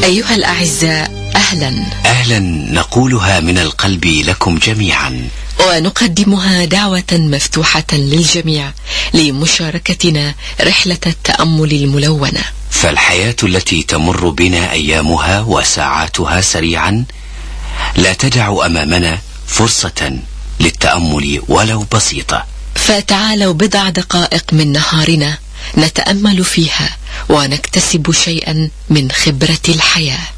أيها الأعزاء، أهلا أهلا نقولها من القلب لكم جميعا، ونقدمها دعوة مفتوحة للجميع لمشاركتنا رحلة التأمل الملونة. فالحياة التي تمر بنا أيامها وساعاتها سريعا لا تدع أمامنا فرصة للتأمل ولو بسيطة. فتعالوا بضع دقائق من نهارنا نتأمل فيها ونكتسب شيئا من خبرة الحياة.